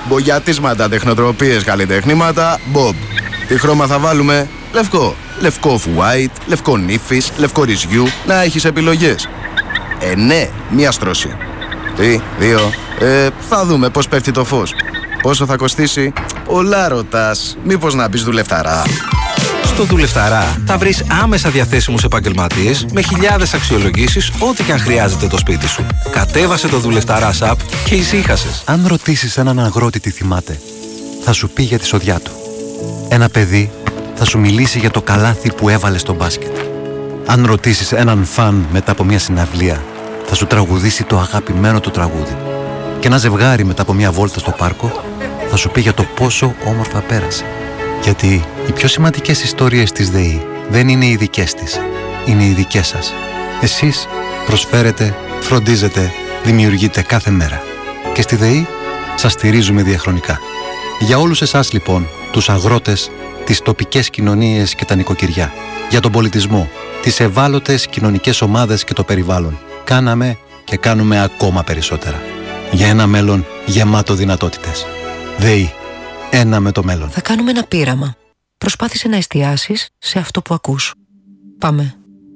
Μπογιατίσματα, τεχνοτροπίες, καλλιτεχνήματα, Bob. Τι χρώμα θα βάλουμε? Λευκό. Λευκό off-white, λευκό νύφης, λευκό ρυζιού. Να έχεις επιλογές. Ναι, μία στρώση. Τι, 2. Θα δούμε πώς πέφτει το φως. Πόσο θα κοστίσει? Πολλά ρωτάς. Μήπως να μπεις δουλευταρά? Στο Δουλευταρά θα βρεις άμεσα διαθέσιμους επαγγελματίες με χιλιάδες αξιολογήσεις, ό,τι και αν χρειάζεται το σπίτι σου. Κατέβασε το Δουλευταρά app και ησύχασες. Αν ρωτήσεις έναν αγρότη τι θυμάται, θα σου πει για τη σοδιά του. Ένα παιδί θα σου μιλήσει για το καλάθι που έβαλε στο μπάσκετ. Αν ρωτήσεις έναν φαν μετά από μια συναυλία, θα σου τραγουδήσει το αγαπημένο του τραγούδι. Και ένα ζευγάρι μετά από μια βόλτα στο πάρκο θα σου πει για το πόσο όμορφα πέρασε. Γιατί οι πιο σημαντικές ιστορίες της ΔΕΗ δεν είναι οι δικές της, είναι οι δικές σας. Εσείς προσφέρετε, φροντίζετε, δημιουργείτε κάθε μέρα. Και στη ΔΕΗ σας στηρίζουμε διαχρονικά. Για όλους εσάς λοιπόν, τους αγρότες, τις τοπικές κοινωνίες και τα νοικοκυριά, για τον πολιτισμό, τις ευάλωτες κοινωνικές ομάδες και το περιβάλλον, κάναμε και κάνουμε ακόμα περισσότερα. Για ένα μέλλον γεμάτο δυνατότητες. ΔΕΗ. Ένα με το μέλλον. Θα κάνουμε ένα πείραμα. Προσπάθησε να εστιάσεις σε αυτό που ακούς. Πάμε.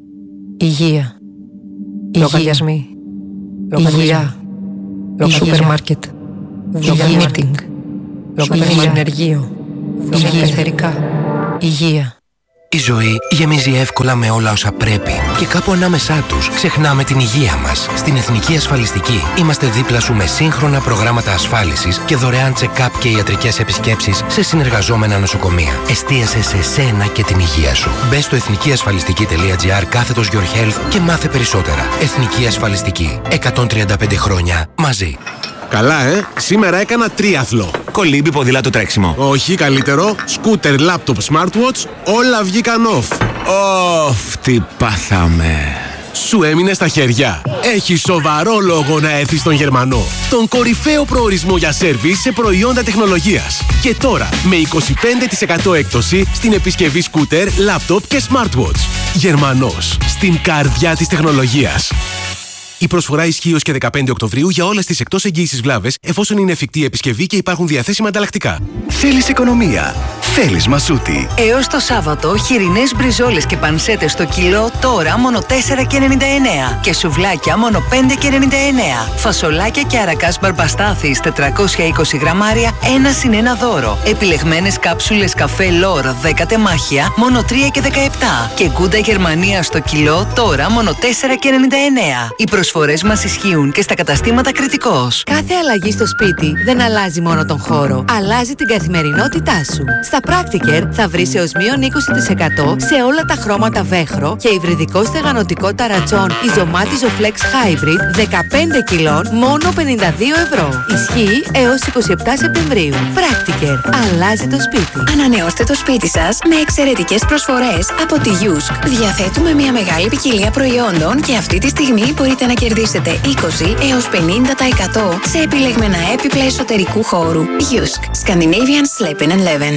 Υγεία. Λογαριασμοί. Υγεία. Σούπερ μάρκετ. Υγεία meeting. Υγεία ενεργείο. Υγεία εθερικά. Υγεία. Η ζωή γεμίζει εύκολα με όλα όσα πρέπει και κάπου ανάμεσά τους ξεχνάμε την υγεία μας. Στην Εθνική Ασφαλιστική είμαστε δίπλα σου με σύγχρονα προγράμματα ασφάλισης και δωρεάν check-up και ιατρικές επισκέψεις σε συνεργαζόμενα νοσοκομεία. Εστίασε σε σένα και την υγεία σου. Μπες στο εθνικιασφαλιστική.gr/your health και μάθε περισσότερα. Εθνική Ασφαλιστική. 135 χρόνια μαζί. Καλά, σήμερα έκανα τρίαθλο. Κολύμπι, ποδήλατο, τρέξιμο. Όχι, καλύτερο. Σκούτερ, λάπτοπ, smartwatch, όλα βγήκαν off. Τι πάθαμε. Σου έμεινε στα χέρια. Έχει σοβαρό λόγο να έρθεις στον Γερμανό. Τον κορυφαίο προορισμό για σέρβις σε προϊόντα τεχνολογίας. Και τώρα με 25% έκπτωση στην επισκευή σκούτερ, λάπτοπ και smartwatch. Γερμανός. Στην καρδιά της τεχνολογίας. Η προσφορά ισχύει ως και 15 Οκτωβρίου για όλες τις εκτός εγγύησης βλάβες, εφόσον είναι εφικτή η επισκευή και υπάρχουν διαθέσιμα ανταλλακτικά. Θέλεις οικονομία? Θέλεις Μασούτη? Έως το Σάββατο, χοιρινές μπριζόλες και πανσέτες στο κιλό τώρα μόνο 4,99 και σουβλάκια μόνο 5,99. Φασολάκια και αρακάς μπαρμπαστάθης 420 γραμμάρια 1+1 δώρο. Επιλεγμένες κάψουλες καφέ Λόρ 10 τεμάχια μόνο 3,17 και γκούντα Γερμανία στο κιλό τώρα μόνο 4,99. Οι προσφορές μας ισχύουν και στα καταστήματα Κρητικός. Κάθε αλλαγή στο σπίτι δεν αλλάζει μόνο τον χώρο, αλλάζει την καθημερινότητά σου. Στα Practiker θα βρεις έως μείον 20% σε όλα τα χρώματα βέχρο και υβριδικό στεγανοτικό ταρατσόν Ιζομάτιζο Flex Hybrid 15 κιλών μόνο 52 ευρώ. Ισχύει έως 27 Σεπτεμβρίου. Practiker. Αλλάζει το σπίτι. Ανανεώστε το σπίτι σας με εξαιρετικές προσφορές από τη Yusk. Διαθέτουμε μια μεγάλη ποικιλία προϊόντων και αυτή τη στιγμή μπορείτε να κερδίσετε 20 έως 50% σε επιλεγμένα έπιπλα εσωτερικού χώρου. Yusk. Scandinavian Sleeping and Living.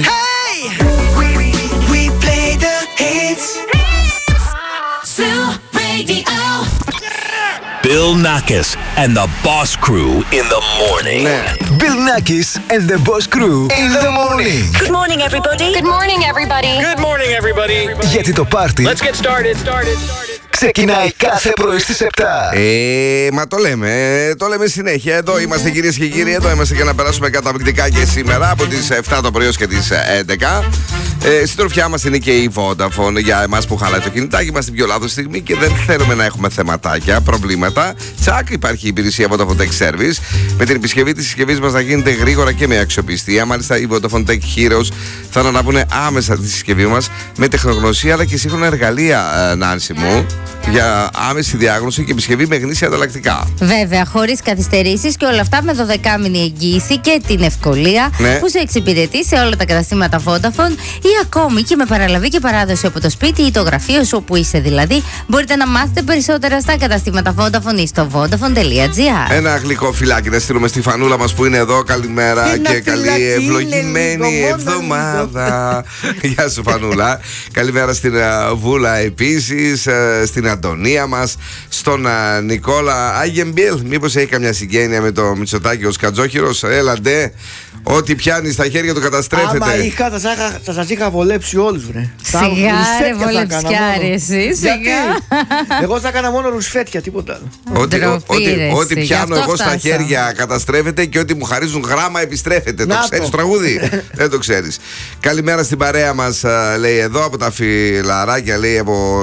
We play the hits. Zoo Radio. Bill Nackis and the Boss Crew in the morning. Bill Nackis and the Boss Crew in the morning. Good morning, everybody. Good morning, everybody. Good morning, everybody. Γιατί το πάρτι Let's get started. ξεκινάει κάθε πρωί στις 7. Μα το λέμε συνέχεια. Εδώ είμαστε, κυρίες και κύριοι. Εδώ είμαστε για να περάσουμε καταπληκτικά και σήμερα από τις 7 το πρωί και τις 11. Συντροφιά μας είναι και η Vodafone. Για εμάς που χαλάει το κινητάκι μας στην πιο λάθος στιγμή και δεν θέλουμε να έχουμε θεματάκια, προβλήματα. Τσακ, υπάρχει η υπηρεσία Vodafone Tech Service. Με την επισκευή της συσκευής μας να γίνεται γρήγορα και με αξιοπιστία. Μάλιστα, οι Vodafone Tech Heroes θα αναλάβουν άμεσα τη συσκευή μας με τεχνογνωσία αλλά και σύγχρονα εργαλεία, Νάνση μου, για άμεση διάγνωση και επισκευή με γνήσια ανταλλακτικά. Βέβαια, χωρίς καθυστερήσεις και όλα αυτά με 12μηνη εγγύηση και την ευκολία που σε εξυπηρετεί σε όλα τα καταστήματα Vodafone ή ακόμη και με παραλαβή και παράδοση από το σπίτι ή το γραφείο σου όπου είσαι δηλαδή. Μπορείτε να μάθετε περισσότερα στα καταστήματα Vodafone ή στο vodafone.gr. Ένα γλυκό φυλάκι να στείλουμε στη Φανούλα μας που είναι εδώ. Καλημέρα και καλή ευλογημένη εβδομάδα. Γεια σου, Φανούλα. Καλημέρα στην Βούλα επίσης, στην Αντωνία μας, στον Νικόλα. Άγιεμπιλ, μήπως έχει καμιά συγγένεια με το Μητσοτάκη ο Σκατζόχυρος? Έλαντε, ό,τι πιάνει στα χέρια του καταστρέφεται. Άμα είχα, θα σας είχα βολέψει όλους, βρε. Σιγά ρε βολεψιάρη εσύ, σιγά. Εγώ θα έκανα μόνο ρουσφέτια, τίποτα άλλο. Ό,τι πιάνω εγώ στα χέρια καταστρέφεται και ό,τι μου χαρίζουν γράμμα επιστρέφεται. Το ξέρεις το τραγούδι? Δεν το ξέρεις. Καλημέρα στην παρέα μας, λέει εδώ από τα φιλαράκια, λέει από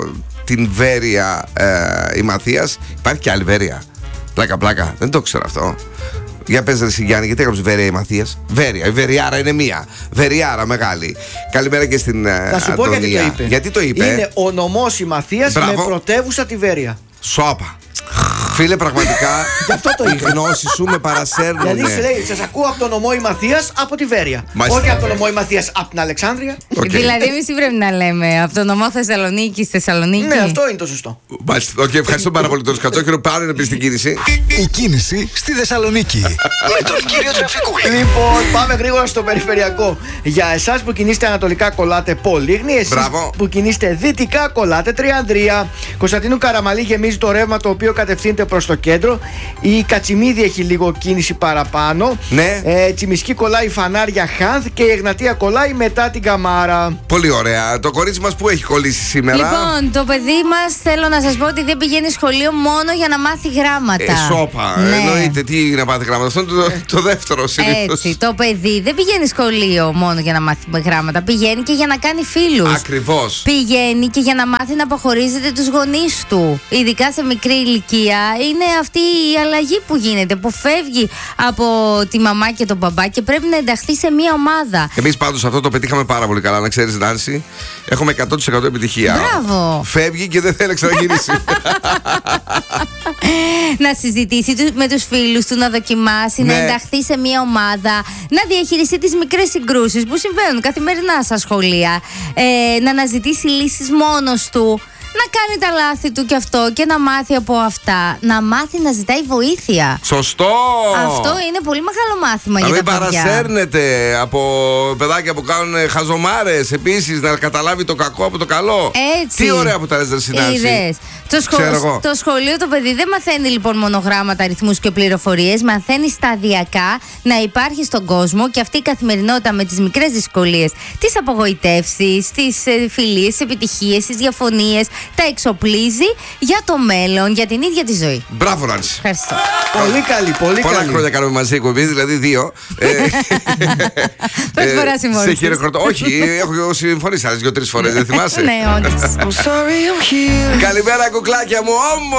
την Βέρεια η Μαθίας. Υπάρχει και άλλη Βέρεια? Πλάκα, δεν το ξέρω αυτό. Για πες ρε Γιάννη, γιατί έγραψε Βέρεια η Μαθίας? Βέρεια, η Βεριάρα είναι μία. Βεριάρα μεγάλη. Καλημέρα και στην Αντωνία. Θα σου πω γιατί το είπε. Γιατί το είπε? Είναι ο νομός η Μαθίας με πρωτεύουσα τη Βέρεια. Σόπα. Φίλε, πραγματικά οι γνώσεις σου με παρασέρνουν. Γιατί σου λέει, σας ακούω από τον νομό η Μαθίας από τη Βέρεια. Όχι από τον νομό η Μαθίας από την Αλεξάνδρεια. Δηλαδή, εμείς τι πρέπει να λέμε? Από τον νομό Θεσσαλονίκη στη Θεσσαλονίκη. Ναι, αυτό είναι το σωστό. Μάλιστα. Ευχαριστώ πάρα πολύ τον Σκατσόχυρο. Πάμε να πει στην κίνηση. Η κίνηση στη Θεσσαλονίκη. Με τον κύριο Τραφικούλη. Λοιπόν, πάμε γρήγορα στο περιφερειακό. Για εσάς που κινείστε ανατολικά, κολλάτε Πολύγνη. Εσείς που κινείστε δυτικά, κολλάτε Τριανδρία. Κωνσταντίνου Καραμαλή γεμίζει το ρεύμα το οποίο κατευθύνεται προς το κέντρο. Η Κατσιμίδη έχει λίγο κίνηση παραπάνω. Ναι. Τσιμισκή κολλάει Φανάρια Χάνθ και η Εγνατία κολλάει μετά την Καμάρα. Πολύ ωραία. Το κορίτσι μας που έχει κολλήσει σήμερα? Λοιπόν, το παιδί μας θέλω να σας πω ότι δεν πηγαίνει σχολείο μόνο για να μάθει γράμματα. Σόπα. Ναι. Εννοείται, τι να μάθει γράμματα? Αυτό είναι το δεύτερο συνήθως. Έτσι. Το παιδί δεν πηγαίνει σχολείο μόνο για να μάθει γράμματα. Πηγαίνει και για να κάνει φίλους. Ακριβώς. Πηγαίνει και για να μάθει να αποχωρίζεται τους γονείς του. Ειδικά σε μικρή ηλικία. Είναι αυτή η αλλαγή που γίνεται, που φεύγει από τη μαμά και τον μπαμπά και πρέπει να ενταχθεί σε μία ομάδα. Εμείς πάντως αυτό το πετύχαμε πάρα πολύ καλά, να ξέρεις, Νάνση. Έχουμε 100% επιτυχία. Μπράβο. Φεύγει και δεν θέλει να γυρίσει. Να συζητήσει με τους φίλους του, να δοκιμάσει, να ενταχθεί σε μία ομάδα, να διαχειριστεί τις μικρές συγκρούσεις που συμβαίνουν καθημερινά στα σχολεία, να αναζητήσει λύσεις μόνος του. Να κάνει τα λάθη του και αυτό και να μάθει από αυτά. Να μάθει να ζητάει βοήθεια. Σωστό! Αυτό είναι πολύ μεγάλο μάθημα για τα παιδιά. Να μην παρασέρνετε από παιδάκια που κάνουν χαζομάρες. Επίσης να καταλάβει το κακό από το καλό. Έτσι. Τι ωραία που τα λες, ρε Συνάση. Το σχολείο το παιδί δεν μαθαίνει λοιπόν μόνο γράμματα, αριθμούς και πληροφορίες. Μαθαίνει σταδιακά να υπάρχει στον κόσμο και αυτή η καθημερινότητα με τις μικρές δυσκολίες, τις απογοητεύσεις, τις φιλίες, τις επιτυχίες, τις διαφωνίες. Τα εξοπλίζει για το μέλλον, για την ίδια τη ζωή. Μπράβο, Νάνση. Ευχαριστώ. Πολύ καλή, πολύ καλή. Πολλά χρόνια κάνουμε μαζί εκπομπή, δηλαδή 2. Πρώτη φορά συμφωνείς? Σε χειροκροτώ. Όχι, έχω συμφωνήσει άλλες 2-3 φορές, δεν θυμάσαι? Ναι, όντως. Καλημέρα, κουκλάκια μου, όμως.